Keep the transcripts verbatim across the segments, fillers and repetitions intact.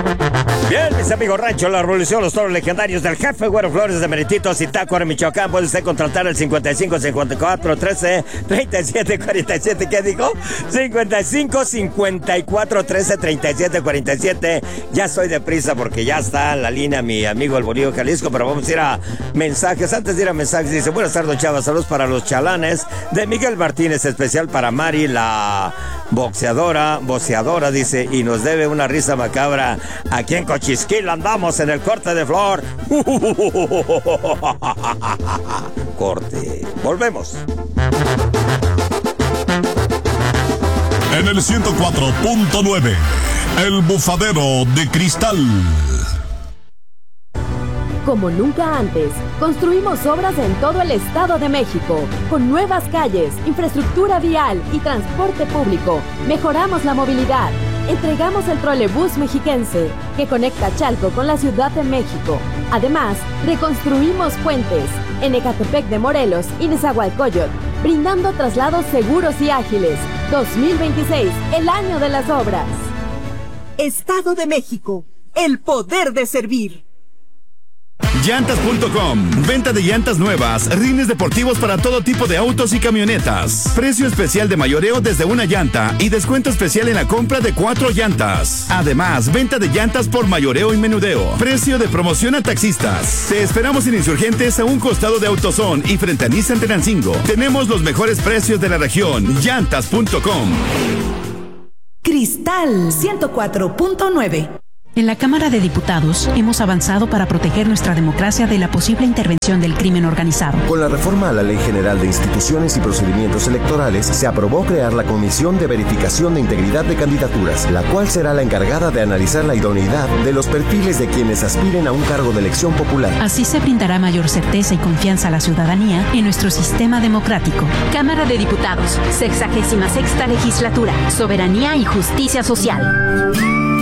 Bien, mis amigos Rancho La Revolución, los toros legendarios del Jefe Güero Flores de Merititos y Tácuaro, Michoacán. Puede usted contratar el cincuenta y cinco, cincuenta y cuatro, trece, treinta y siete, cuarenta y siete. ¿Qué dijo? cincuenta y cinco, cincuenta y cuatro, trece, treinta y siete, cuarenta y siete. Ya estoy deprisa porque ya está en la línea mi amigo el Bolillo Jalisco, pero vamos a ir a mensajes. Antes de ir a mensajes, dice: buenas tardes, Chava, saludos para los chalanes de Miguel Martínez, especial para Mari, la boxeadora, boxeadora, dice, y nos debe una risa macabra aquí en Cochisquil. Andamos en el corte de flor. Corte. Volvemos. En el ciento cuatro punto nueve, El Bufadero de Cristal. Como nunca antes, construimos obras en todo el Estado de México, con nuevas calles, infraestructura vial y transporte público. Mejoramos la movilidad. Entregamos el trolebús mexiquense, que conecta Chalco con la Ciudad de México. Además, reconstruimos puentes en Ecatepec de Morelos y Nezahualcóyotl, brindando traslados seguros y ágiles. dos mil veintiséis, el año de las obras. Estado de México, el poder de servir. Llantas punto com, venta de llantas nuevas, rines deportivos para todo tipo de autos y camionetas. Precio especial de mayoreo desde una llanta y descuento especial en la compra de cuatro llantas. Además, venta de llantas por mayoreo y menudeo. Precio de promoción a taxistas. Te esperamos en Insurgentes, a un costado de AutoZone y frente a Nissan Tenancingo. Tenemos los mejores precios de la región. Llantas punto com. Cristal ciento cuatro punto nueve. En la Cámara de Diputados hemos avanzado para proteger nuestra democracia de la posible intervención del crimen organizado. Con la reforma a la Ley General de Instituciones y Procedimientos Electorales, se aprobó crear la Comisión de Verificación de Integridad de Candidaturas, la cual será la encargada de analizar la idoneidad de los perfiles de quienes aspiren a un cargo de elección popular. Así se brindará mayor certeza y confianza a la ciudadanía en nuestro sistema democrático. Cámara de Diputados, sexagésima sexta legislatura, soberanía y justicia social.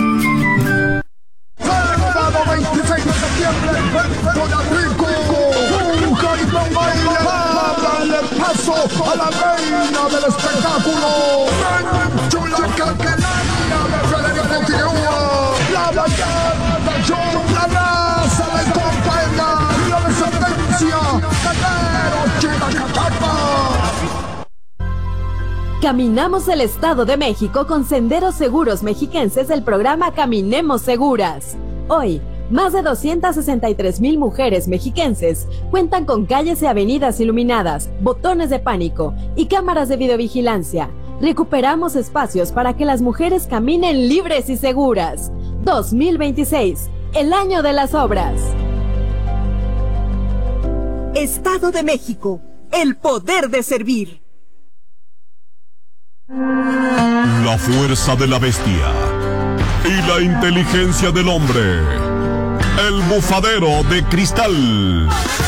veintiséis de septiembre, Puerto Rico, un caritón baila, dale paso a la reina del espectáculo, chula Candelaria de Federico Figueroa, la ballada John, la raza de compañía, la descendencia, Guerrero, Chila Catapa. Caminamos el Estado de México con Senderos Seguros Mexiquenses del programa Caminemos Seguras. Hoy, más de doscientas sesenta y tres mil mujeres mexiquenses cuentan con calles y avenidas iluminadas, botones de pánico y cámaras de videovigilancia. Recuperamos espacios para que las mujeres caminen libres y seguras. dos mil veintiséis, el año de las obras. Estado de México, el poder de servir. La fuerza de la bestia y la inteligencia del hombre. El Bufadero de Cristal.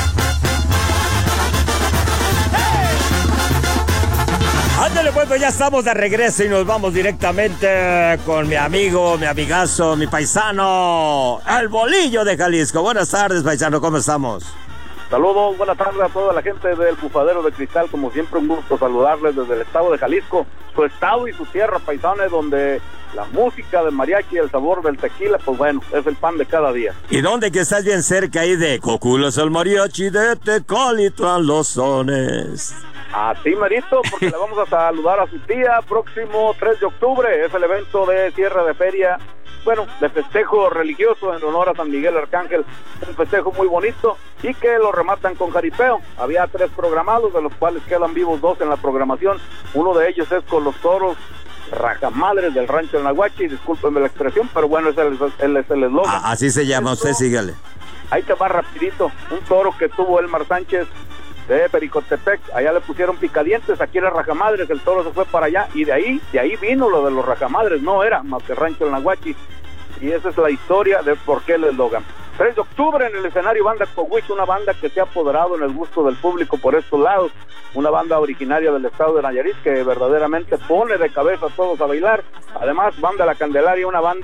Ándale, pues, ya estamos de regreso y nos vamos directamente con mi amigo, mi amigazo, mi paisano, el Bolillo de Jalisco. Buenas tardes, paisano, ¿cómo estamos? Saludos, buenas tardes a toda la gente del Bufadero de Cristal. Como siempre, un gusto saludarles desde el estado de Jalisco, su estado y su tierra, paisanes, donde la música del mariachi y el sabor del tequila, pues bueno, es el pan de cada día. ¿Y dónde que estás bien cerca ahí de Coculos el mariachi de Tecalitlán los sones? Así, Marito, porque le vamos a saludar a su tía próximo tres de octubre, es el evento de cierre de feria, bueno, de festejo religioso en honor a San Miguel Arcángel, un festejo muy bonito y que lo rematan con jaripeo. Había tres programados, de los cuales quedan vivos dos en la programación. Uno de ellos es con los toros rajamadres del rancho del Nahuachi, discúlpenme la expresión, pero bueno, ese es el eslogan. Ah, así se llama, Esto, usted sígale. Ahí te va rapidito, un toro que tuvo Elmar Sánchez de Pericotepec, allá le pusieron picadientes, aquí era rajamadres, el toro se fue para allá y de ahí, de ahí vino lo de los rajamadres, no era más que rancho del Nahuachi, y esa es la historia de por qué el eslogan. tres de octubre en el escenario Banda Coguich, una banda que se ha apoderado en el gusto del público por estos lados, una banda originaria del estado de Nayarit que verdaderamente pone de cabeza a todos a bailar. Además, Banda La Candelaria, una banda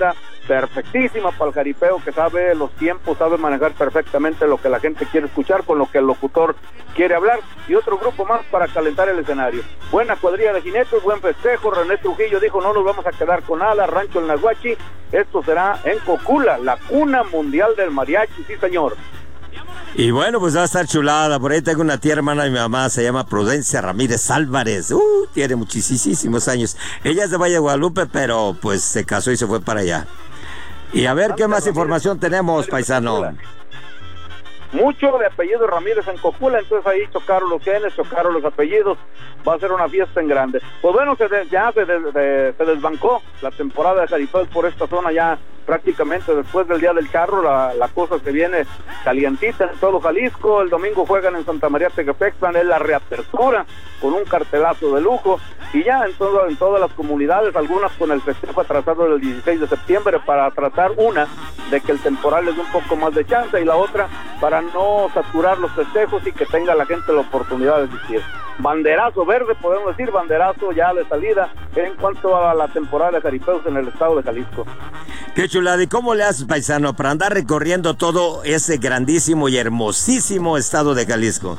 perfectísima para el jaripeo, que sabe los tiempos, sabe manejar perfectamente lo que la gente quiere escuchar con lo que el locutor quiere hablar, y otro grupo más para calentar el escenario. Buena cuadrilla de jinetes, buen festejo. René Trujillo dijo: no nos vamos a quedar con nada. Rancho El Nahuachi, esto será en Cocula, la cuna mundial del mariachi, sí señor. Y bueno, pues va a estar chulada. Por ahí tengo una tía hermana de mi mamá, se llama Prudencia Ramírez Álvarez. Uh, tiene muchísimos años. Ella es de Valle de Guadalupe, pero pues se casó y se fue para allá. Y a ver, ¿qué más información tenemos, paisano? Mucho de apellido Ramírez en Cocula, entonces ahí chocaron los genes, chocaron los apellidos, va a ser una fiesta en grande. Pues bueno, se de, ya se, de, de, se desbancó la temporada de jaripeos por esta zona ya prácticamente después del Día del Charro. La, la cosa se viene calientita en todo Jalisco. El domingo juegan en Santa María Tecapexpan, es la reapertura con un cartelazo de lujo, y ya en, todo, en todas las comunidades, algunas con el festejo atrasado del dieciséis de septiembre para tratar, una, de que el temporal les dé un poco más de chance, y la otra, para no saturar los festejos y que tenga la gente la oportunidad de asistir. Banderazo verde, podemos decir, banderazo ya de salida en cuanto a la temporada de jaripeos en el estado de Jalisco. Qué chulada. ¿Y cómo le haces, paisano, para andar recorriendo todo ese grandísimo y hermosísimo estado de Jalisco?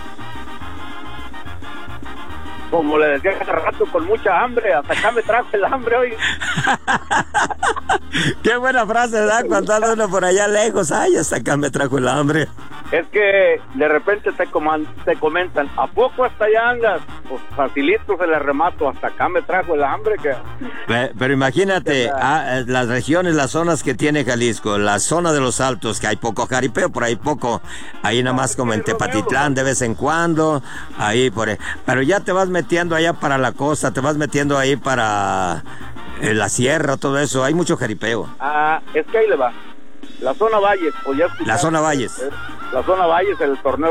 Como le decía hace rato, con mucha hambre, hasta acá me trajo el hambre hoy. Qué buena frase, ¿verdad? Cuando anda uno por allá lejos, ay, hasta acá me trajo el hambre. Es que de repente te, coman, te comentan, ¿a poco hasta allá andas? Pues facilito se le remato, hasta acá me trajo el hambre. Que... Pero, pero imagínate, ah, las regiones, las zonas que tiene Jalisco, la zona de los Altos, que hay poco jaripeo, por ahí poco, ahí nada más como en Tepatitlán de vez en cuando, ahí por ahí. Pero ya te vas metiendo allá para la costa, te vas metiendo ahí para eh, la sierra, todo eso, hay mucho jaripeo. Ah, es que ahí le va. La zona Valles, pues ya La zona Valles. La zona Valles, el torneo